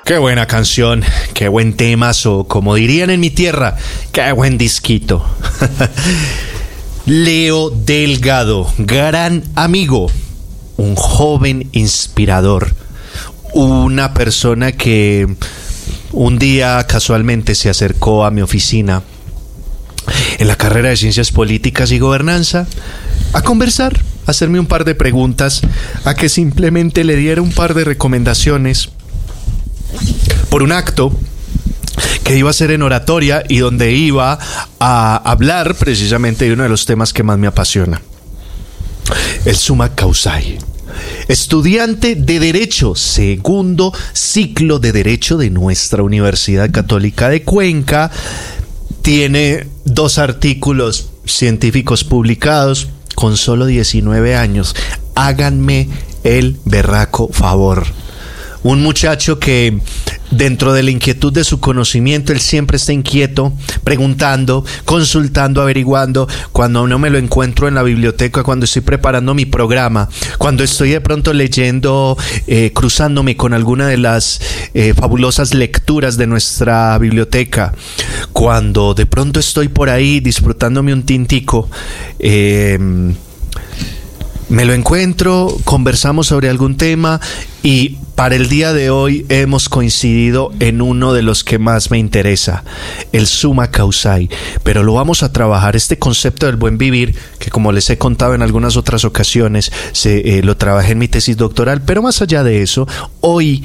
Qué buena canción, qué buen temazo, como dirían en mi tierra, qué buen disquito. Leo Delgado, gran amigo, un joven inspirador, una persona que un día casualmente se acercó a mi oficina en la carrera de Ciencias Políticas y Gobernanza a conversar, a hacerme un par de preguntas, a que simplemente le diera un par de recomendaciones por un acto que iba a ser en oratoria y donde iba a hablar precisamente de uno de los temas que más me apasiona, el summa causale. Estudiante de Derecho, segundo ciclo de Derecho de nuestra Universidad Católica de Cuenca, tiene 2 artículos científicos publicados con solo 19 años. Háganme el berraco favor. Un muchacho que dentro de la inquietud de su conocimiento, él siempre está inquieto, preguntando, consultando, averiguando. Cuando no me lo encuentro en la biblioteca, cuando estoy preparando mi programa, cuando estoy de pronto leyendo, cruzándome con alguna de las fabulosas lecturas de nuestra biblioteca, cuando de pronto estoy por ahí disfrutándome un tintico, me lo encuentro, conversamos sobre algún tema y para el día de hoy hemos coincidido en uno de los que más me interesa, el summa causale. Pero lo vamos a trabajar, este concepto del buen vivir, que como les he contado en algunas otras ocasiones, lo trabajé en mi tesis doctoral, pero más allá de eso, hoy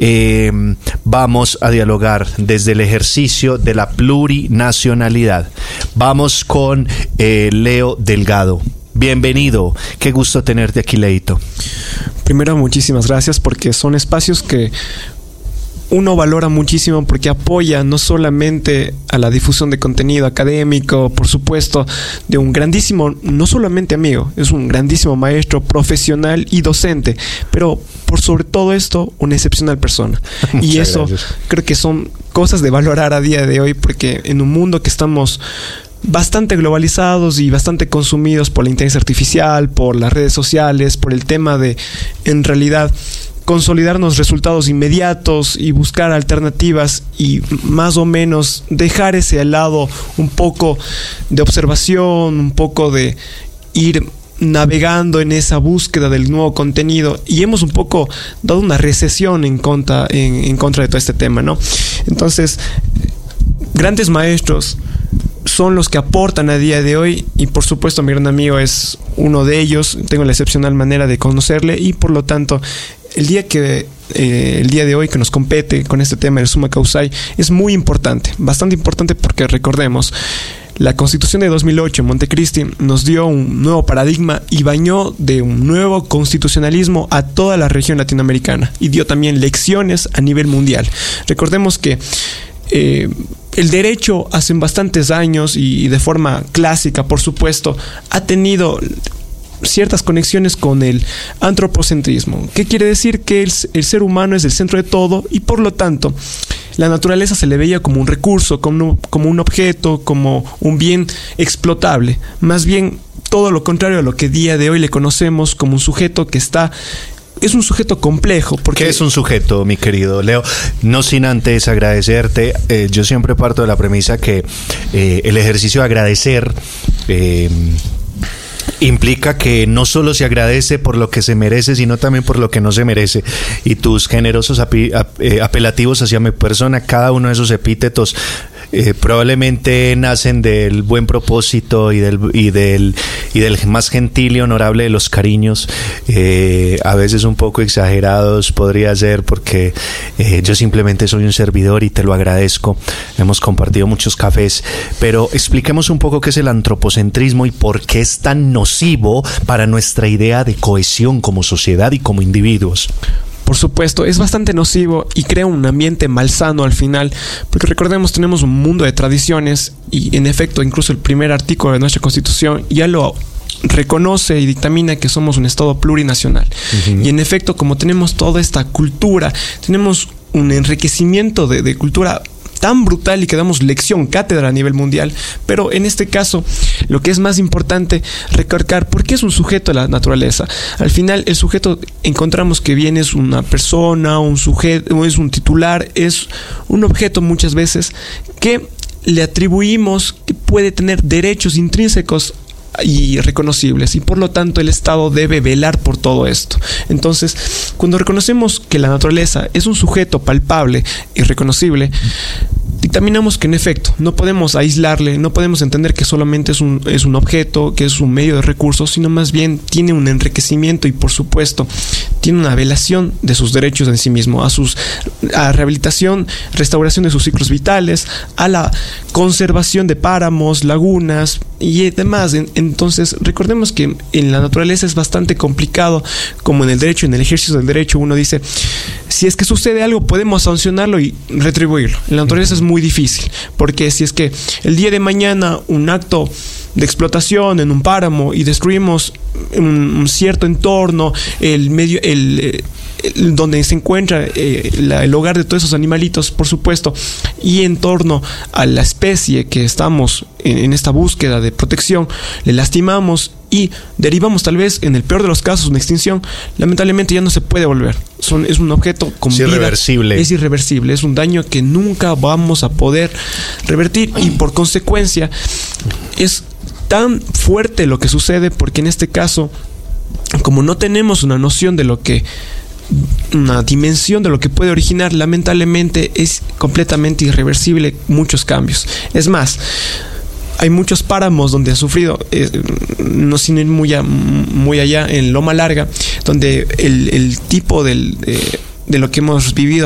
vamos a dialogar desde el ejercicio de la plurinacionalidad. Vamos con Leo Delgado. Bienvenido, qué gusto tenerte aquí, Leito. Primero, muchísimas gracias porque son espacios que uno valora muchísimo porque apoya no solamente a la difusión de contenido académico, por supuesto, de un grandísimo, no solamente amigo, es un grandísimo maestro, profesional y docente, pero por sobre todo esto, una excepcional persona. Y eso gracias. Creo que son cosas de valorar a día de hoy porque en un mundo que estamos bastante globalizados y bastante consumidos por la inteligencia artificial, por las redes sociales, por el tema de, en realidad, consolidarnos resultados inmediatos y buscar alternativas y más o menos dejar ese lado un poco de observación, un poco de ir navegando en esa búsqueda del nuevo contenido, y hemos un poco dado una recesión en contra de todo este tema, ¿no? Entonces, grandes maestros son los que aportan a día de hoy y por supuesto mi gran amigo es uno de ellos. Tengo la excepcional manera de conocerle y por lo tanto el día de hoy que nos compete con este tema del summa causale es muy importante, bastante importante, porque recordemos, la Constitución de 2008 en Montecristi nos dio un nuevo paradigma y bañó de un nuevo constitucionalismo a toda la región latinoamericana y dio también lecciones a nivel mundial. Recordemos que el derecho hace bastantes años y de forma clásica, por supuesto, ha tenido ciertas conexiones con el antropocentrismo. ¿Qué quiere decir? Que el ser humano es el centro de todo y por lo tanto la naturaleza se le veía como un recurso, como un objeto, como un bien explotable. Más bien todo lo contrario a lo que día de hoy le conocemos como un sujeto que es un sujeto complejo. Porque ¿qué es un sujeto, mi querido Leo? No sin antes agradecerte. Yo siempre parto de la premisa que el ejercicio de agradecer implica que no solo se agradece por lo que se merece, sino también por lo que no se merece. Y tus generosos apelativos hacia mi persona, cada uno de esos epítetos probablemente nacen del buen propósito y del más gentil y honorable de los cariños, a veces un poco exagerados podría ser, porque yo simplemente soy un servidor y te lo agradezco. Hemos compartido muchos cafés, pero expliquemos un poco qué es el antropocentrismo y por qué es tan nocivo para nuestra idea de cohesión como sociedad y como individuos. Por supuesto, es bastante nocivo y crea un ambiente malsano al final, porque recordemos, tenemos un mundo de tradiciones y en efecto incluso el primer artículo de nuestra Constitución ya lo reconoce y dictamina que somos un Estado plurinacional. Uh-huh. Y en efecto, como tenemos toda esta cultura, tenemos un enriquecimiento de cultura tan brutal y que damos lección, cátedra a nivel mundial. Pero en este caso, lo que es más importante recalcar, ¿por qué es un sujeto de la naturaleza? Al final, el sujeto encontramos que bien es una persona, un sujeto, es un titular, es un objeto muchas veces que le atribuimos que puede tener derechos intrínsecos y reconocibles, y por lo tanto el Estado debe velar por todo esto. Entonces, cuando reconocemos que la naturaleza es un sujeto palpable y reconocible, dictaminamos que en efecto no podemos aislarle, no podemos entender que solamente es un objeto, que es un medio de recursos, sino más bien tiene un enriquecimiento y por supuesto tiene una velación de sus derechos en sí mismo, a rehabilitación, restauración de sus ciclos vitales, a la conservación de páramos, lagunas y demás. Entonces recordemos que en la naturaleza es bastante complicado, como en el derecho, en el ejercicio del derecho uno dice, si es que sucede algo podemos sancionarlo y retribuirlo. En la naturaleza es muy difícil, porque si es que el día de mañana un acto de explotación en un páramo y destruimos un cierto entorno, el medio, donde se encuentra el hogar de todos esos animalitos, por supuesto, y en torno a la especie que estamos en esta búsqueda de protección, le lastimamos y derivamos tal vez, en el peor de los casos, una extinción, lamentablemente ya no se puede volver. Es un objeto con vida. Irreversible. Es irreversible, es un daño que nunca vamos a poder revertir y por consecuencia es tan fuerte lo que sucede porque en este caso, como no tenemos una noción de lo que, una dimensión de lo que puede originar, lamentablemente es completamente irreversible muchos cambios. Es más, hay muchos páramos donde ha sufrido, no sin ir muy allá, en Loma Larga, donde el tipo de lo que hemos vivido